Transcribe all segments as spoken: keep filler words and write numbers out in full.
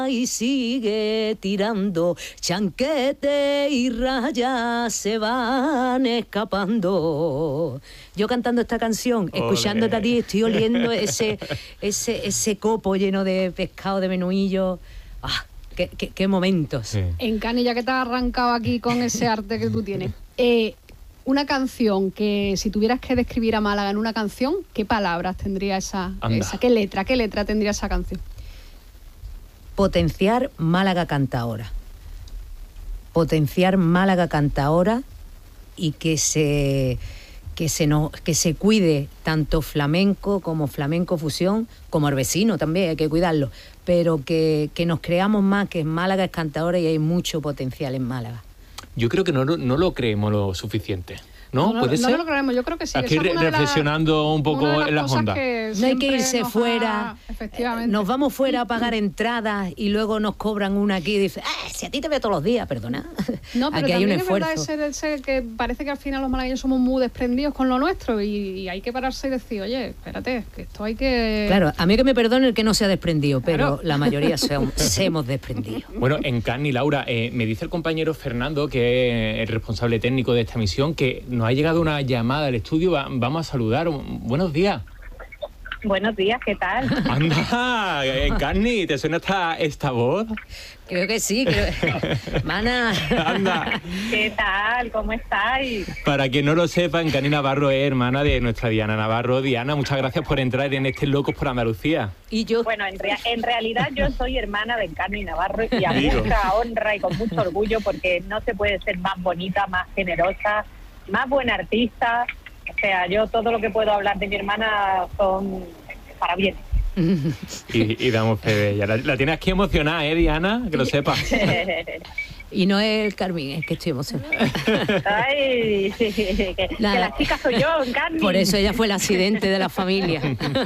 y sigue tirando, chanquete y rayas se van escapando. Yo cantando esta canción, escuchándote a ti, estoy oliendo ese, ese, ese copo lleno de pescado, de menuillo. ¡Ah! Qué, qué, qué momentos. Sí. En Cani, ya que te has arrancado aquí con ese arte que tú tienes, eh, una canción que si tuvieras que describir a Málaga en una canción, ¿qué palabras tendría esa, esa qué letra, qué letra tendría esa canción? Potenciar Málaga Cantaora. Potenciar Málaga Cantaora y que se que se no, que se cuide tanto flamenco como flamenco fusión, como el vecino también, hay que cuidarlo, pero que, que nos creamos más que Málaga es cantaora y hay mucho potencial en Málaga. Yo creo que no, no lo creemos lo suficiente. ¿No? No, ¿Puede no, ser? No lo creemos, yo creo que sí. Aquí re reflexionando las, un poco en las ondas. No hay que irse fuera. Ha, efectivamente. Nos vamos fuera a pagar entradas y luego nos cobran una aquí y dicen, ah, si a ti te veo todos los días, perdona. No, pero aquí hay un es esfuerzo. verdad ese, ese que parece que al final los malagueños somos muy desprendidos con lo nuestro y, y hay que pararse y decir, oye, espérate, que esto hay que... Claro, a mí que me perdone el que no se ha desprendido, pero Claro. la mayoría se, se hemos desprendido. Bueno, en Cani, Laura, eh, me dice el compañero Fernando, que es el responsable técnico de esta emisión, que nos ha llegado una llamada al estudio. Va, vamos a saludar. Buenos días. Buenos días, ¿qué tal? Anda, en Cani, ¿te suena esta, esta voz? Creo que sí. Creo... Mana. Anda. ¿Qué tal? ¿Cómo estáis? Para quien no lo sepa, en Cani Navarro es hermana de nuestra Diana Navarro. Diana, muchas gracias por entrar en este Locos por Andalucía. Y yo. Bueno, en, rea en realidad yo soy hermana de Encarni Navarro y a mucha honra y con mucho orgullo porque no se puede ser más bonita, más generosa, más buena artista. O sea, yo todo lo que puedo hablar de mi hermana son para bien. Y, y damos fe de ella. La, la tienes aquí emocionada, ¿eh, Diana? Que lo sepas. Y no es el Carmín, es que estoy emocionada. Ay, que, que la chica soy yo, Encarni. Por eso ella fue el accidente de la familia.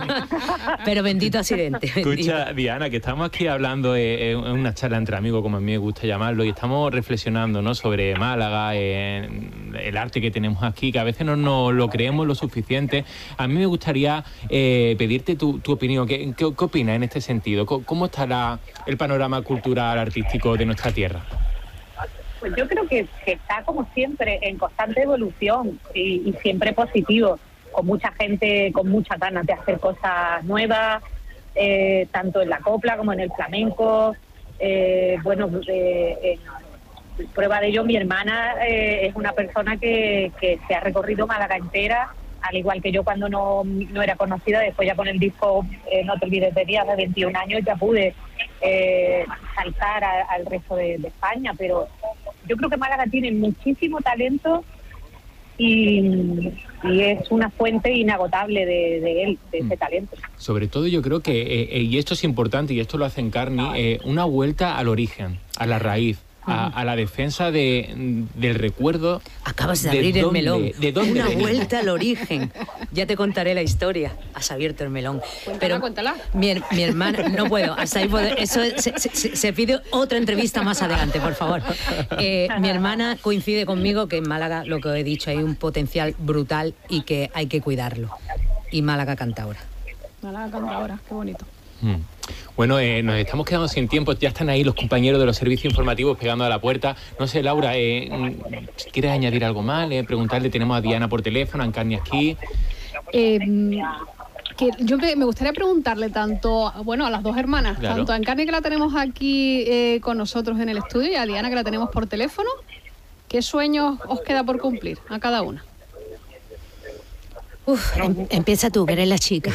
Pero bendito accidente. Bendito. Escucha, Diana, que estamos aquí hablando, eh, en una charla entre amigos, como a mí me gusta llamarlo, y estamos reflexionando, ¿no?, sobre Málaga, eh, el arte que tenemos aquí, que a veces no nos lo creemos lo suficiente. A mí me gustaría eh, pedirte tu, tu opinión. ¿Qué, qué, qué opinas en este sentido? ¿Cómo, cómo está la, el panorama cultural, artístico de nuestra tierra? Pues yo creo que, que está como siempre en constante evolución y, y siempre positivo, con mucha gente con muchas ganas de hacer cosas nuevas, eh, tanto en la copla como en el flamenco. Eh, bueno, eh, eh, prueba de ello, mi hermana eh, es una persona que, que se ha recorrido Málaga entera, al igual que yo cuando no, no era conocida. Después ya con el disco eh, No te olvides de ti, hace veintiún años ya pude eh, saltar a, al resto de, de España, pero yo creo que Málaga tiene muchísimo talento y, y es una fuente inagotable de, de él, de ese talento. Sobre todo yo creo que, eh, y esto es importante y esto lo hace Encarni, eh, una vuelta al origen, a la raíz. A, a la defensa de, del recuerdo. Acabas de, de abrir dónde, el melón. ¿De dónde Una venimos? vuelta al origen. Ya te contaré la historia. Has abierto el melón. Cuéntala, Pero cuéntala. Mi, mi hermana, no puedo. Hasta ahí puedo, eso se, se, se pide otra entrevista más adelante, por favor. Eh, mi hermana coincide conmigo que en Málaga, lo que he dicho, hay un potencial brutal y que hay que cuidarlo. Y Málaga canta ahora. Málaga canta ahora, qué bonito. Hmm. Bueno, eh, nos estamos quedando sin tiempo. Ya están ahí los compañeros de los servicios informativos pegando a la puerta. No sé, Laura, eh, si quieres añadir algo más, eh, preguntarle, tenemos a Diana por teléfono, a Encarni aquí. Eh, que yo me, me gustaría preguntarle tanto, bueno, a las dos hermanas, Claro. tanto a Encarni, que la tenemos aquí eh, con nosotros en el estudio, y a Diana, que la tenemos por teléfono, ¿qué sueños os queda por cumplir a cada una? Uf, em, empieza tú, que eres la chica.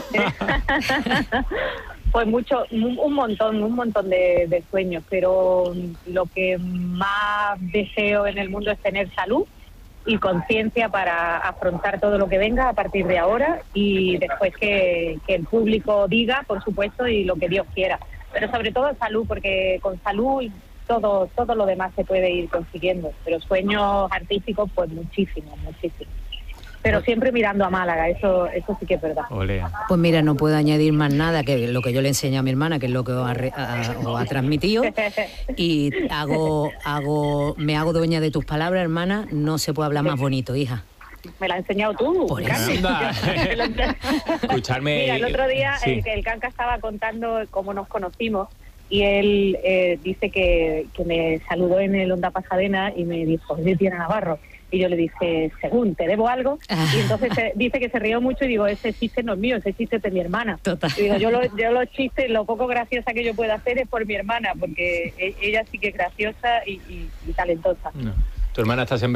Pues mucho, un, un montón, un montón de, de sueños, pero lo que más deseo en el mundo es tener salud y conciencia para afrontar todo lo que venga a partir de ahora, y después que, que el público diga, por supuesto, y lo que Dios quiera. Pero sobre todo salud, porque con salud todo, todo lo demás se puede ir consiguiendo. Pero sueños artísticos, pues muchísimos, muchísimos. Pero siempre mirando a Málaga, eso eso sí que es verdad. Ole. Pues mira, no puedo añadir más nada que lo que yo le enseño a mi hermana, que es lo que os ha, re- a- os ha transmitido. Y hago, hago, me hago dueña de tus palabras, hermana. No se puede hablar más bonito, hija. Me la has enseñado tú. Por eso. Anda. Escucharme. Mira, el otro día Sí. el, el Canca estaba contando cómo nos conocimos y él eh, dice que, que me saludó en el Onda Pasadena y me dijo, ¿de Diana Navarro? Y yo le dije, según, ¿te debo algo? Y entonces se, dice que se rió mucho y digo, ese chiste no es mío, ese chiste es de mi hermana. Total. Y digo, yo, lo, yo los chistes, lo poco graciosa que yo pueda hacer es por mi hermana, porque ella sí que es graciosa y, y, y talentosa. No. Tu hermana está sembrada